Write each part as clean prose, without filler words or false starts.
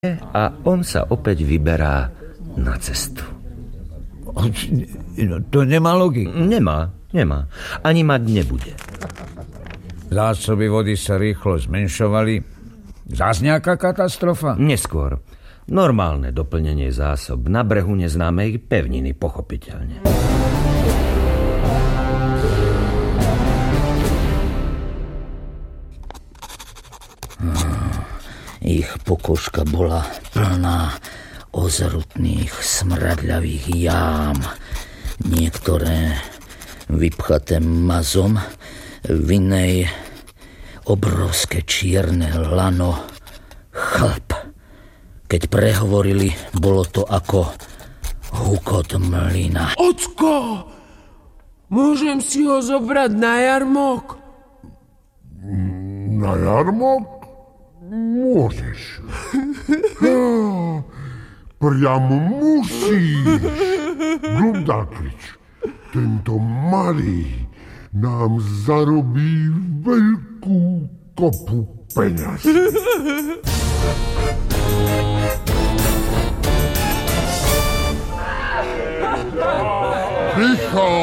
a on sa opäť vyberá na cestu. To nemá logiku. Nemá. Ani mať nebude. Zásoby vody sa rýchlo zmenšovali. Zas nejaká katastrofa? Neskôr. Normálne doplnenie zásob na brehu neznámej pevniny, pochopiteľne. Ich pokožka bola plná ozrutných, smradľavých jám. Niektoré vypchaté mazom, v inej obrovské čierne lano, chlp. Keď prehovorili, bolo to ako hukot mlyna. Ocko, môžem si ho zobrať na jarmok? Na jarmok? Môžeš. Priamo musíš. Glumdáklič, tento malý nám zarobí veľkú kopu peňazí. Ticho!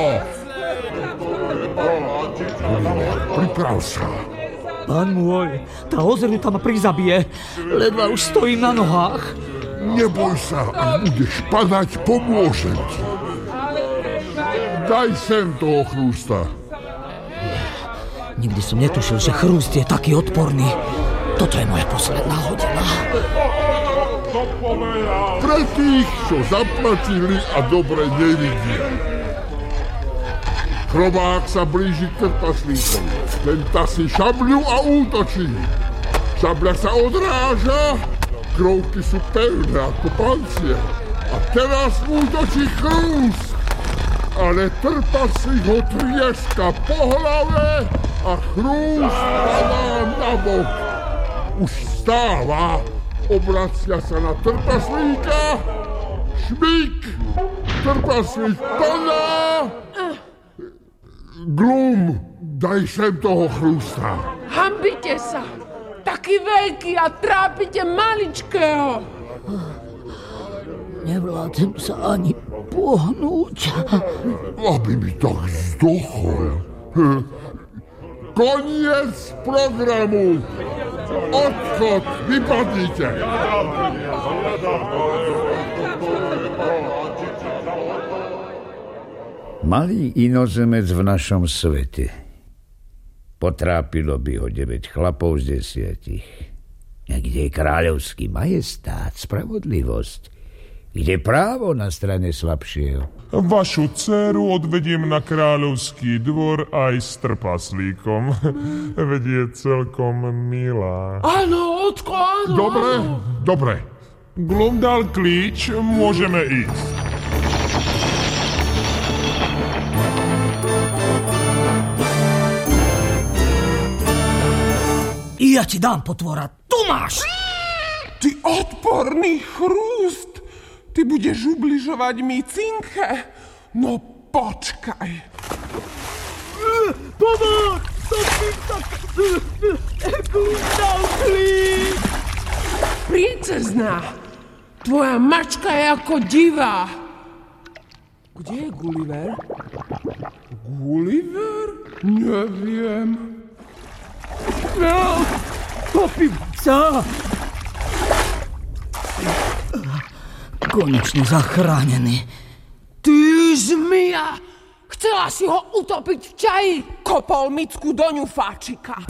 Priprav sa. Pán môj, tá ozruta ma prizabije. Ledva už stojím na nohách. Neboj sa, ak budeš padať, pomôžem ti. Daj sem toho chrústa. Nikdy som netušil, že chrúst je taký odporný. Toto je moja posledná hodina. Pre tých, čo zaplatili a dobre nevidia. Chrobák sa blíži k trpaslíkovi. Ten tasí šabľu a útočí. Šabľa sa odráža, krovky sú pevné ako pancier. A teraz útočí chrúst. Ale trpaslík ho trieska po hlave a chrúst padá na bok. Už stáva, obracia sa na trpaslíka. Šmík! Trpaslík padá! Glum, daj sem toho chrústa. Hanbite sa! Taký veľký a trápite maličkého. Nevládzem sa ani pohnúť. Aby mi tak zdochol. Koniec programu. Odchod, vypadnite. Malý inozemec v našom svete. Potrápilo by ho 9 chlapov z 10. A kde je kráľovský majestát, spravodlivosť? Kde je právo na strane slabšieho? Vašu dcéru odvediem na kráľovský dvor aj s trpaslíkom. Veď je celkom milá. Áno, ocko, áno. Dobre. Glum dal klíč, môžeme ísť. Ja ti dám, potvora, tu máš! Ty odporný chrúst! Ty budeš ubližovať mi cinke? No počkaj. Pomoc! Dal klíč! Princezná, tvoja mačka je ako divá. Kde je Gulliver? Gulliver? Neviem. No, popím sa! Konečne zachránený. Ty zmija! Chcela si ho utopiť v čaji! Kopol Micku do ňufáčika.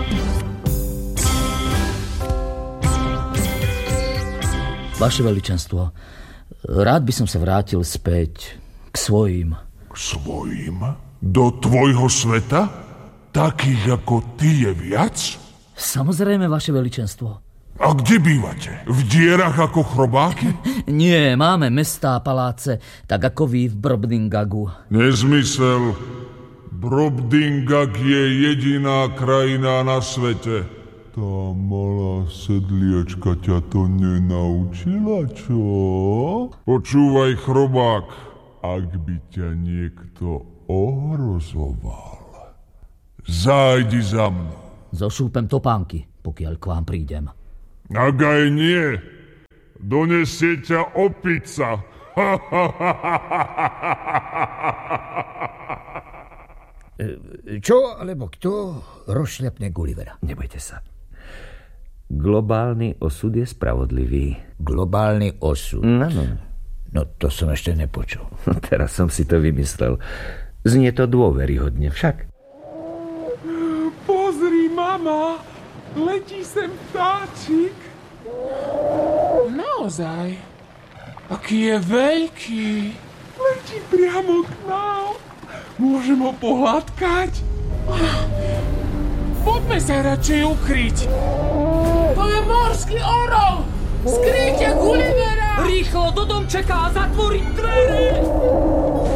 Vaše veličenstvo, rád by som sa vrátil späť k svojim. K svojim? Do tvojho sveta? Takých ako ty je viac? Samozrejme, vaše veličenstvo. A kde bývate? V dierach ako chrobáky? Nie, máme mestá a paláce, tak ako vy v Brobdingagu. Nezmysel. Brobdingag je jediná krajina na svete. Tá malá sedliečka ťa to nenaučila, čo? Počúvaj, chrobák, ak by ťa niekto ohrozoval, zájdi za mnou. Zošúpem topánky, pokiaľ k vám prídem. Ak aj nie, Donesie ťa opica. Čo alebo kto rozšľapne Gullivera? Nebojte sa. Globálny osud je spravodlivý. Globálny osud? Áno. No to som ešte nepočul. Teraz som si to vymyslel. Znie to dôveryhodne však. Pozri, mama, letí sem vtáčik. Naozaj? Aký je veľký. Letí priamo k nám. Môžem ho pohľadkať? Poďme sa radšej ukryť. To je morský orol. Skryjte Gullivera. Rýchlo do domčeka a zatvoriť dvere!